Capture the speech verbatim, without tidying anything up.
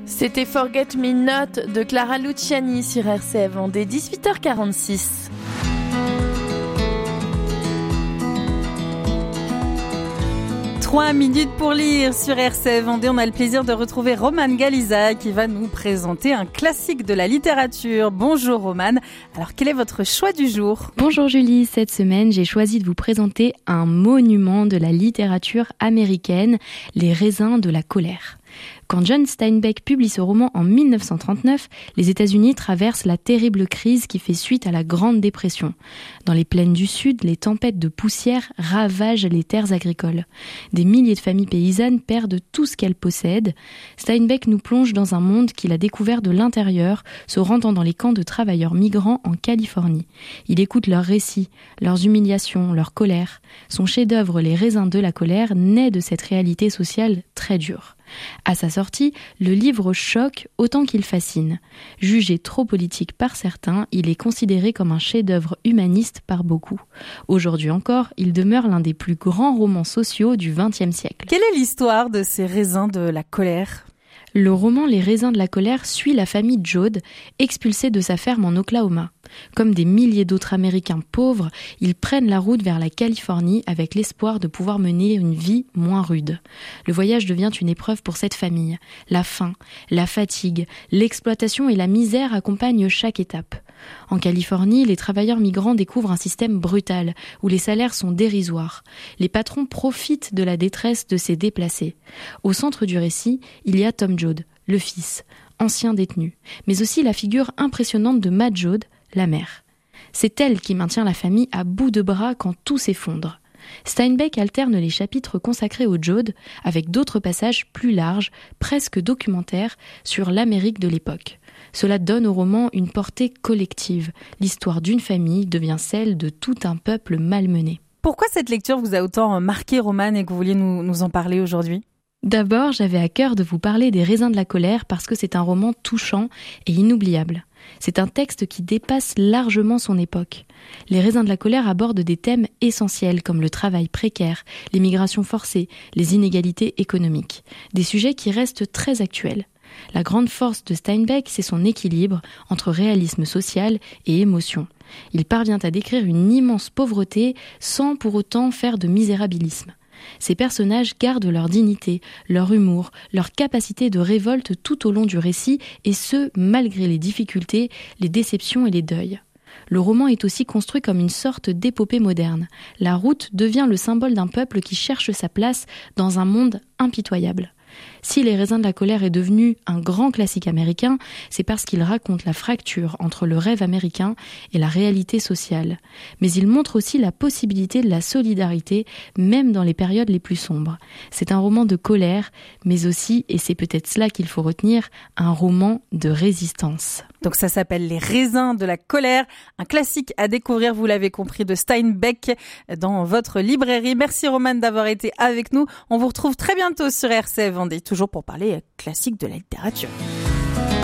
C'était Forget Me Not de Clara Luciani sur R C F Vendée, dix-huit heures quarante-six. Trois minutes pour lire sur R C F Vendée. On a le plaisir de retrouver Romane Galiza qui va nous présenter un classique de la littérature. Bonjour Romane. Alors quel est votre choix du jour ? Bonjour Julie. Cette semaine, j'ai choisi de vous présenter un monument de la littérature américaine, Les raisins de la colère. Quand John Steinbeck publie ce roman en mille neuf cent trente-neuf, les États-Unis traversent la terrible crise qui fait suite à la Grande Dépression. Dans les plaines du Sud, les tempêtes de poussière ravagent les terres agricoles. Des milliers de familles paysannes perdent tout ce qu'elles possèdent. Steinbeck nous plonge dans un monde qu'il a découvert de l'intérieur, se rendant dans les camps de travailleurs migrants en Californie. Il écoute leurs récits, leurs humiliations, leurs colères. Son chef-d'œuvre, Les raisins de la colère, naît de cette réalité sociale très dure. À sa sortie, le livre choque autant qu'il fascine. Jugé trop politique par certains, il est considéré comme un chef-d'œuvre humaniste par beaucoup. Aujourd'hui encore, il demeure l'un des plus grands romans sociaux du vingtième siècle. Quelle est l'histoire de ces raisins de la colère ? Le roman Les raisins de la colère suit la famille Joad, expulsée de sa ferme en Oklahoma. Comme des milliers d'autres Américains pauvres, ils prennent la route vers la Californie avec l'espoir de pouvoir mener une vie moins rude. Le voyage devient une épreuve pour cette famille. La faim, la fatigue, l'exploitation et la misère accompagnent chaque étape. En Californie, les travailleurs migrants découvrent un système brutal, où les salaires sont dérisoires. Les patrons profitent de la détresse de ces déplacés. Au centre du récit, il y a Tom Joad, le fils, ancien détenu, mais aussi la figure impressionnante de Mad Joad, la mère. C'est elle qui maintient la famille à bout de bras quand tout s'effondre. Steinbeck alterne les chapitres consacrés aux Joad avec d'autres passages plus larges, presque documentaires, sur l'Amérique de l'époque. Cela donne au roman une portée collective. L'histoire d'une famille devient celle de tout un peuple malmené. Pourquoi cette lecture vous a autant marqué, Romane, et que vous vouliez nous, nous en parler aujourd'hui ? D'abord, j'avais à cœur de vous parler des raisins de la colère parce que c'est un roman touchant et inoubliable. C'est un texte qui dépasse largement son époque. Les raisins de la colère abordent des thèmes essentiels comme le travail précaire, l'immigration forcée, les inégalités économiques. Des sujets qui restent très actuels. La grande force de Steinbeck, c'est son équilibre entre réalisme social et émotion. Il parvient à décrire une immense pauvreté sans pour autant faire de misérabilisme. Ces personnages gardent leur dignité, leur humour, leur capacité de révolte tout au long du récit, et ce, malgré les difficultés, les déceptions et les deuils. Le roman est aussi construit comme une sorte d'épopée moderne. La route devient le symbole d'un peuple qui cherche sa place dans un monde impitoyable. Si Les raisins de la colère est devenu un grand classique américain, c'est parce qu'il raconte la fracture entre le rêve américain et la réalité sociale. Mais il montre aussi la possibilité de la solidarité, même dans les périodes les plus sombres. C'est un roman de colère, mais aussi, et c'est peut-être cela qu'il faut retenir, un roman de résistance. Donc ça s'appelle Les raisins de la colère, un classique à découvrir, vous l'avez compris, de Steinbeck dans votre librairie. Merci Romane d'avoir été avec nous. On vous retrouve très bientôt sur R C F Vendée, toujours pour parler classique de la littérature.